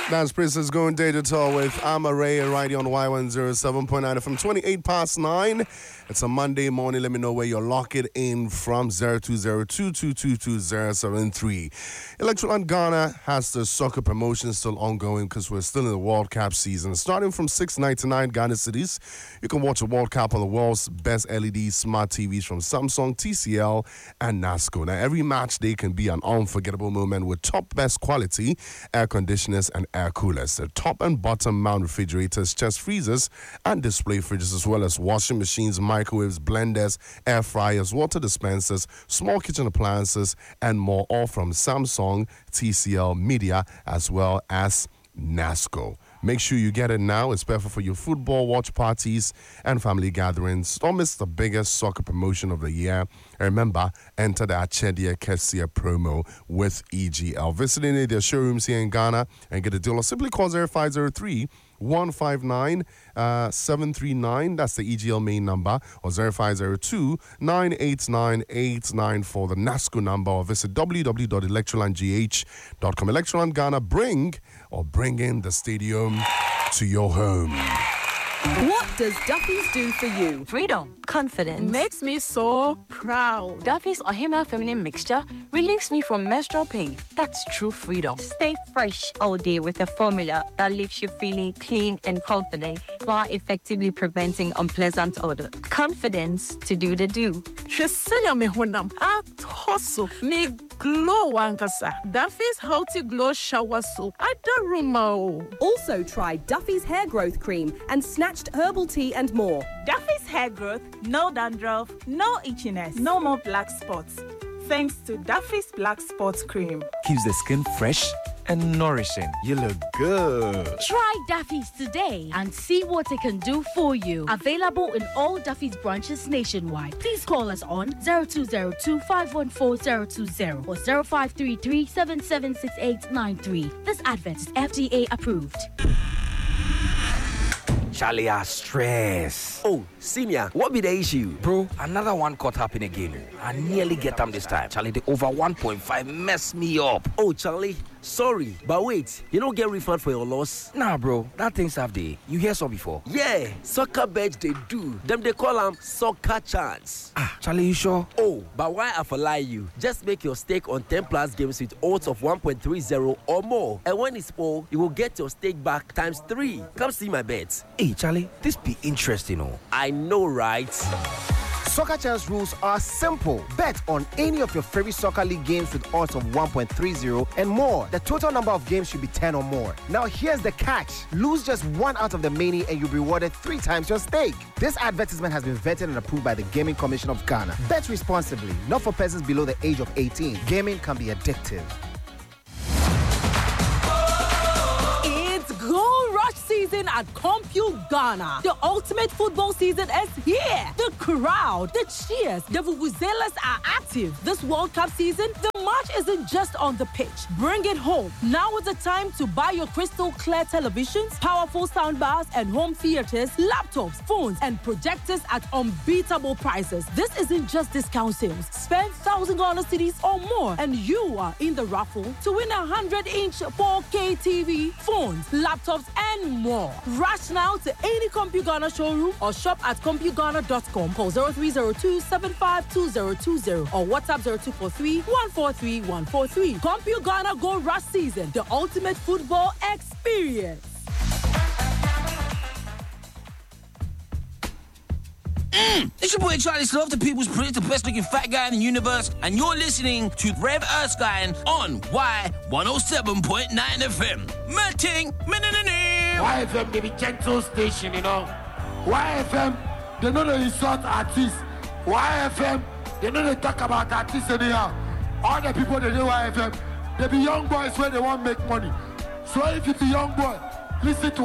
That's Princess going day to tour with Amaray and Righty on Y107.9 from 28 past 9. It's a Monday morning. Let me know where you're locked in from 0202222073. Electroland Ghana has the soccer promotion still ongoing because we're still in the World Cup season. Starting from $6.99 Ghana cities, you can watch the World Cup on the world's best LED smart TVs from Samsung, TCL, and NASCO. Now, every match day can be an unforgettable moment with top best quality air conditioners and air coolers. The top and bottom mount refrigerators, chest freezers, and display fridges, as well as washing machines, microwaves, blenders, air fryers, water dispensers, small kitchen appliances, and more, all from Samsung, TCL, Media, as well as NASCO. Make sure you get it now. It's perfect for your football watch parties and family gatherings. Don't miss the biggest soccer promotion of the year. And remember, enter the Achedia Kessia promo with EGL. Visit any of their showrooms here in Ghana and get a deal, or simply call 0503 159 739. That's the EGL main number, or 0502 989 894, the NASCO number, or visit www.electrolandgh.com. Electroland Ghana, bring in the stadium to your home. What does Duffy's do for you? Freedom, confidence. Makes me so proud. Duffy's Ohima feminine mixture relieves me from menstrual pain. That's true freedom. Stay fresh all day with a formula that leaves you feeling clean and confident while effectively preventing unpleasant odor. Confidence to do the do. Me glow wankasa. Duffy's healthy glow shower soap. I don't remember. Also try Duffy's hair growth cream and snatched herbal tea and more. Duffy's hair growth, no dandruff, no itchiness, no more black spots. Thanks to Duffy's Black Spots Cream. Keeps the skin fresh and nourishing. You look good. Try Duffy's today and see what it can do for you. Available in all Duffy's branches nationwide. Please call us on 0202-514-020 or 0533-776893. This advert is FDA approved. Charlie, I stress. Oh, Senior, what be the issue? Bro, another one caught up in again. I nearly get them this time. Charlie, the over 1.5 messed me up. Oh, Charlie, sorry, but wait, you don't get refund for your loss? Nah, bro, that thing's half day. You hear so before? Yeah, soccer bet they do. Them they call them soccer chance. Ah, Charlie, you sure? Oh, but why I for lie you? Just make your stake on 10 plus games with odds of 1.30 or more. And when it's full, you will get your stake back times 3. Come see my bets. Hey, Charlie, this be interesting, oh. I know, right? Soccer Chance rules are simple. Bet on any of your favorite soccer league games with odds of 1.30 and more. The total number of games should be 10 or more. Now here's the catch. Lose just one out of the many and you'll be rewarded 3 times your stake. This advertisement has been vetted and approved by the Gaming Commission of Ghana. Bet responsibly, not for persons below the age of 18. Gaming can be addictive. Gold Rush season at Compute Ghana. The ultimate football season is here. The crowd, the cheers, the vuvuzelas are active. This World Cup season, the match isn't just on the pitch. Bring it home. Now is the time to buy your crystal clear televisions, powerful soundbars, and home theaters, laptops, phones, and projectors at unbeatable prices. This isn't just discount sales. Spend $1,000 CDs or more, and you are in the raffle to win a 100-inch 4K TV, phones, laptops, and more. Rush now to any Compute Ghana showroom or shop at ComputeGhana.com. Call 0302-752020 or WhatsApp 0243-143-143. Compute Ghana Gold Rush season, the ultimate football experience. It's your boy Charlie Sloth, the people's prince, the best looking fat guy in the universe, and you're listening to Rev Erskine on Y107.9 FM. Matting, YFM, they be gentle station, you know. YFM, they know they insult artists. YFM, they know they talk about artists anyhow. All the people they do YFM, they be young boys where they want to make money. So if you be young boy, listen to